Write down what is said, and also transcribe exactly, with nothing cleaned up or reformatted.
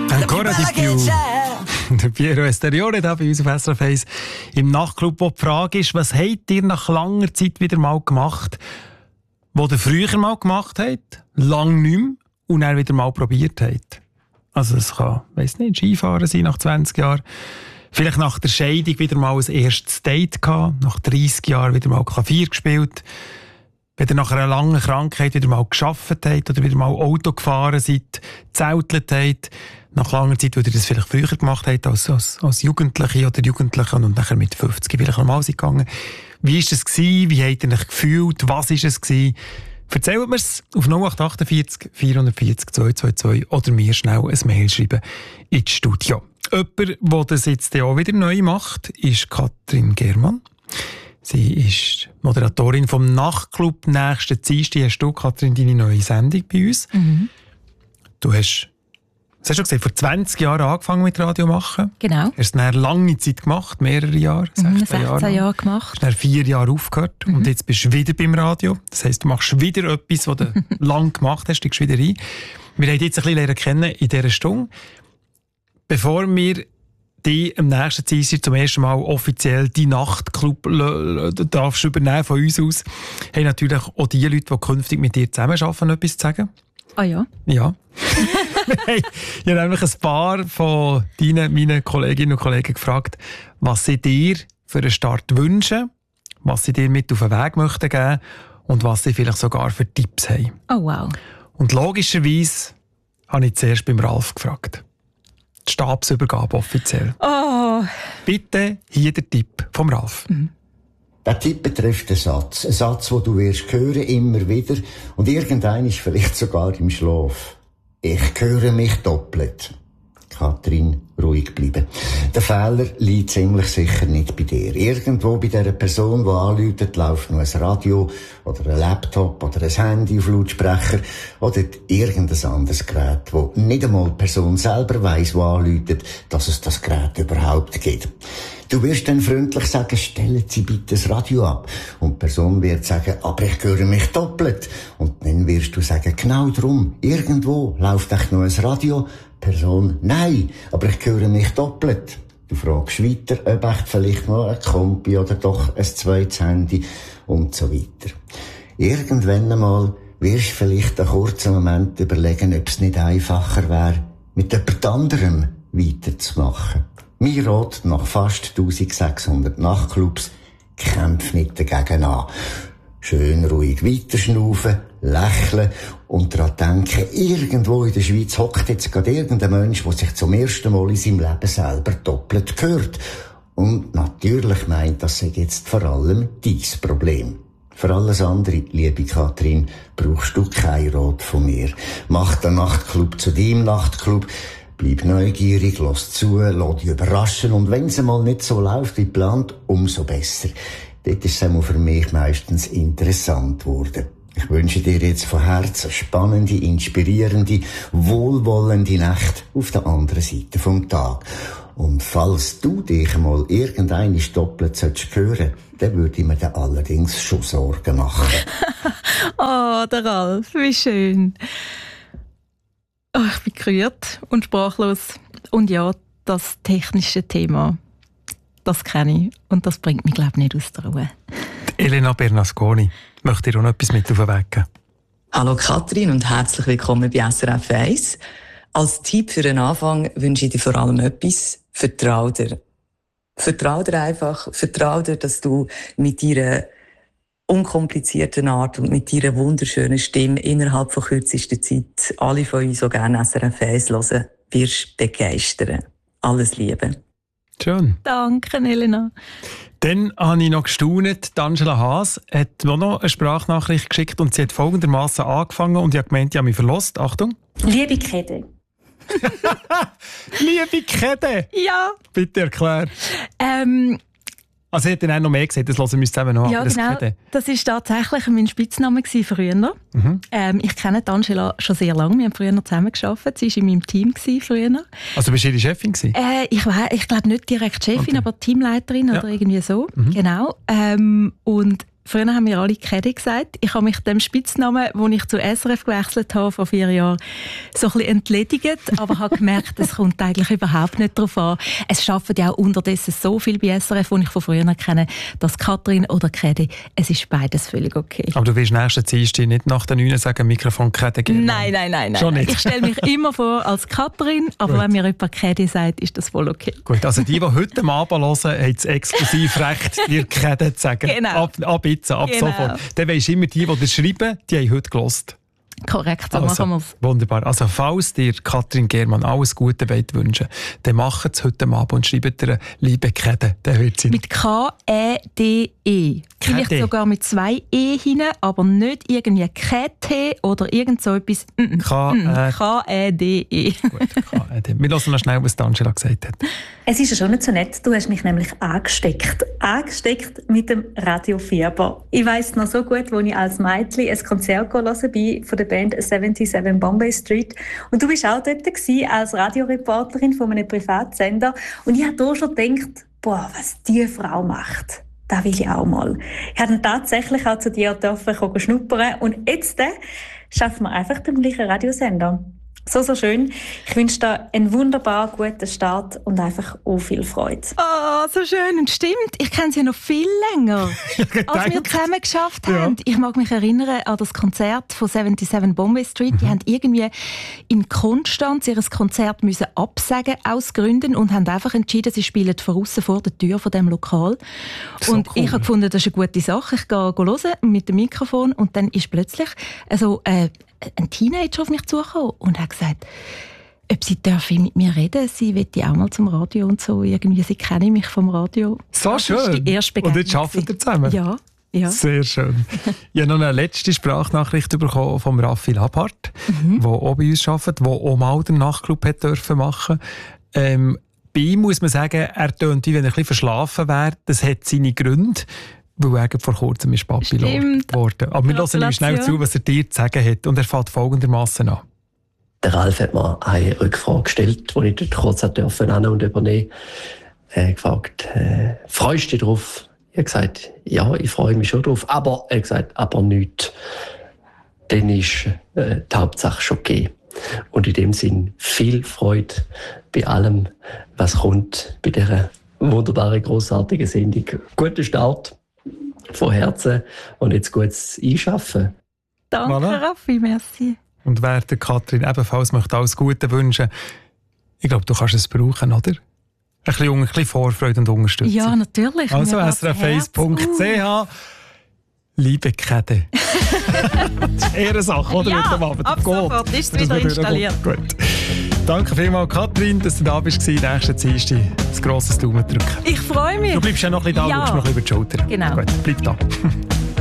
Ancora di più. Der Piero Esteriore da bei uns auf S R F eins im Nachtclub, wo die Frage ist, was habt ihr nach langer Zeit wieder mal gemacht, was ihr früher mal gemacht habt, lang nicht mehr, und dann wieder mal probiert habt? Also es kann, weiss nicht, Skifahren sein nach zwanzig Jahren, vielleicht nach der Scheidung wieder mal ein erstes Date gehabt, nach dreissig Jahren wieder mal Klavier gespielt, wenn ihr nach einer langen Krankheit wieder mal gearbeitet habt oder wieder mal Auto gefahren seid, zeltelt habt, nach langer Zeit, wo ihr das vielleicht früher gemacht habt als, als, als Jugendliche oder Jugendliche und nachher mit fünfzig vielleicht nochmal seid gegangen. Wie war es gewesen? Wie habt ihr euch gefühlt? Was war es gewesen? Erzählt mir's auf null acht acht vier vier vier null zwei zwei zwei oder mir schnell ein Mail schreiben ins Studio. Jemand, der das jetzt auch wieder neu macht, ist Katrin Germann. Sie ist Moderatorin vom Nachtclub. Nächsten Dienstag hast du, Katrin, deine neue Sendung bei uns. Mhm. Du hast, was hast du gesagt, vor zwanzig Jahren angefangen mit Radio machen. Genau. Hast du eine lange Zeit gemacht, mehrere Jahre, sechzehn, sechzehn Jahre, Jahre gemacht. Hast dann vier Jahre aufgehört mhm. und jetzt bist du wieder beim Radio. Das heisst, du machst wieder etwas, was du lang gemacht hast, steigst wieder ein. Wir haben dich jetzt ein bisschen lernen kennen in dieser Stunde. Bevor wir die am nächsten Dienstag zum ersten Mal offiziell die Nachtclub darfst übernehmen von uns aus, haben natürlich auch die Leute, die künftig mit dir zusammenarbeiten, etwas zu sagen. Ah ja? Ja. Ich habe nämlich ein paar von deinen, meinen Kolleginnen und Kollegen gefragt, was sie dir für einen Start wünschen, was sie dir mit auf den Weg möchten geben und was sie vielleicht sogar für Tipps haben. Oh wow. Und logischerweise habe ich zuerst beim Ralf gefragt. Die Stabsübergabe offiziell. Oh. Bitte hier der Tipp vom Ralf. Mhm. Der Tipp betrifft einen Satz. Ein Satz, den du wirst hören, immer wieder. Und irgendein ist vielleicht sogar im Schlaf. Ich höre mich doppelt. Katrin, ruhig bleiben. Der Fehler liegt ziemlich sicher nicht bei dir. Irgendwo bei dieser Person, die anruft, läuft noch ein Radio oder ein Laptop oder ein Handy auf Lautsprecher oder irgendein anderes Gerät, wo nicht einmal die Person selber weiss, wo anruft, dass es das Gerät überhaupt gibt. Du wirst dann freundlich sagen, stellen Sie bitte das Radio ab. Und die Person wird sagen, aber ich höre mich doppelt. Und dann wirst du sagen, genau drum, irgendwo läuft echt noch ein Radio. Person, nein, aber ich höre mich doppelt. Du fragst weiter, ob echt vielleicht noch ein Kompi oder doch ein zweites Handy und so weiter. Irgendwann einmal wirst du vielleicht einen kurzen Moment überlegen, ob es nicht einfacher wäre, mit jemand anderem weiterzumachen. Mein Rat nach fast eintausendsechshundert Nachtclubs, kämpf nicht dagegen an. Schön ruhig weiterschnaufen, lächeln und daran denken, irgendwo in der Schweiz hockt jetzt gerade irgendein Mensch, der sich zum ersten Mal in seinem Leben selber doppelt hört. Und natürlich meint, das sei jetzt vor allem dein Problem. Für alles andere, liebe Katrin, brauchst du keinen Rat von mir. Mach den Nachtclub zu deinem Nachtclub. Bleib neugierig, lass zu, lass dich überraschen und wenn es mal nicht so läuft wie geplant, umso besser. Dort ist es für mich meistens interessant geworden. Ich wünsche dir jetzt von Herzen spannende, inspirierende, wohlwollende Nacht auf der anderen Seite vom Tag. Und falls du dich mal irgendeine doppelt hören solltest, dann würde ich mir dann allerdings schon Sorgen machen. Oh, der Ralf, wie schön. Oh, ich bin gerührt und sprachlos. Und ja, das technische Thema, das kenne ich. Und das bringt mich, glaube ich, nicht aus der Ruhe. Elena Bernasconi, möchte dir auch noch etwas mit auf den Weg geben? Hallo Katrin und herzlich willkommen bei S R F eins. Als Tipp für den Anfang wünsche ich dir vor allem etwas. Vertrau dir. Vertrau dir einfach. Vertrau dir, dass du mit deiner unkomplizierten Art und mit deiner wunderschönen Stimme innerhalb von kürzester Zeit alle von uns, die gerne S R F eins hören, wirst begeistern. Alles Liebe. Schön. Danke, Elena. Dann habe ich noch gestaunt, Angela Haas hat mir noch eine Sprachnachricht geschickt und sie hat folgendermaßen angefangen und ich habe gemeint, ich habe mich verlost. Achtung. Liebe Kette. Liebe Kette? Ja. Bitte erklär. Ähm, also, sie hat dann auch noch mehr gesagt, das hören wir zusammen noch. Ja, das genau. Kette. Das war tatsächlich mein Spitzname früher. Mhm. Ähm, ich kenne Angela schon sehr lange. Wir haben früher zusammengearbeitet. Sie war in meinem Team früher. Also, bist du ihre Chefin gewesen? Äh, ich ich glaube nicht direkt Chefin, okay. aber Teamleiterin ja. oder irgendwie so. Mhm. Genau. Ähm, und früher haben wir alle Kädi gesagt. Ich habe mich dem Spitznamen, den ich zu S R F gewechselt habe vor vier Jahren, so ein bisschen entledigt, aber habe gemerkt, es kommt eigentlich überhaupt nicht darauf an. Es arbeiten ja auch unterdessen so viel bei S R F, die ich von früher kenne, dass Katrin oder Kädi, es ist beides völlig okay. Aber du willst nächsten Dienstag nicht nach den neun sagen, Mikrofon Kädi geben? Nein, nein, nein. nein. Schon nicht. Ich stelle mich immer vor als Katrin, aber Gut. wenn mir jemand Kädi sagt, ist das voll okay. Gut, also die, die heute am Abend hören, haben das exklusiv Recht, dir Kädi zu sagen. Genau. Ab, ab jetzt, ab Genau. sofort. Dann weisst du immer, die, die das schreiben, die haben heute gehört. Korrekt, so Also, machen wir es. wunderbar. Also falls dir Katrin Germann alles Gute wollt wünschen, dann macht es heute Abend und schreibt ihr «Liebe Kädi». Dann wird sie Mit K E D E. Vielleicht Kädi. sogar mit zwei E hinten, aber nicht irgendwie K-T oder irgend so etwas. Mm, K- mm, äh, K E D E. Gut, K E D. Wir hören noch schnell, was Angela gesagt hat. Es ist ja schon nicht so nett. Du hast mich nämlich angesteckt. Angesteckt mit dem Radiofieber. Ich weiss noch so gut, als ich als Mädchen ein Konzert hören bin von der Band siebenundsiebzig Bombay Street. Und du bist auch dort gewesen, als Radioreporterin von einem Privatsender. Und ich habe da schon gedacht, boah, was diese Frau macht. Das will ich auch mal. Ich habe dann tatsächlich auch zu dir dürfen schnuppern. Und jetzt äh, schaffen wir einfach beim gleichen Radiosender. So, so schön. Ich wünsche dir einen wunderbar guten Start und einfach auch viel Freude. Oh, so schön. Und stimmt, ich kenne sie ja noch viel länger, als wir zusammen geschafft haben. Ja. Ich mag mich erinnern an das Konzert von siebenundsiebzig Bombay Street. Mhm. Die haben irgendwie in Konstanz ihr Konzert müssen absagen aus Gründen und haben einfach entschieden, sie spielen von aussen vor der Tür von diesem Lokal. So und cool. Ich habe gefunden, das ist eine gute Sache. Ich gehe hören mit dem Mikrofon und dann ist plötzlich also, äh, ein Teenager auf mich zugekommen und hat gesagt, ob sie dürfen mit mir reden, sie möchte auch mal zum Radio und so. Irgendwie, sie kennen mich vom Radio. So das schön. Ist die erste und jetzt arbeitet ihr zusammen? Ja. Ja. Sehr schön. Ich habe noch eine letzte Sprachnachricht bekommen von Raffi Labart, mhm. der auch bei uns arbeitet, der auch mal den Nachtclub hat dürfen machen. Ähm, bei ihm muss man sagen, er tönt, wie wenn er ein bisschen verschlafen wäre. Das hat seine Gründe. Weil er vor kurzem ist Papi geworden. Aber wir hören ihm schnell zu, was er dir zu sagen hat. Und er fängt folgendermaßen an. Der Ralf hat mir eine Rückfrage gestellt, die ich dort kurz durfte an- und übernehmen. Er hat gefragt, äh, freust du dich drauf? Ich habe gesagt, ja, ich freue mich schon drauf. Aber er hat gesagt, aber nichts. Dann ist äh, die Hauptsache schon gegeben. Und in dem Sinn viel Freude bei allem, was kommt bei dieser wunderbaren, grossartigen Sendung. Guten Start. Von Herzen und jetzt gutes Einschaffen. Danke, voilà. Raffi, merci. Und wer der Katrin ebenfalls möchte alles Gute wünschen, ich glaube, du kannst es brauchen, oder? Ein bisschen, ein bisschen Vorfreude und Unterstützung. Ja, natürlich. Also s r f eins punkt c h Liebe Kädi. Das ist eher eine Sache, oder? Ja, ab sofort ist es wieder installiert. Gut. Danke vielmals, Katrin, dass du da bist. Nächsten Dienstag ein grosses Daumen drücken. Ich freue mich. Du bleibst ja noch ein bisschen da, ja. schaust noch ein bisschen über die Schulter. Genau. Gut, bleib da.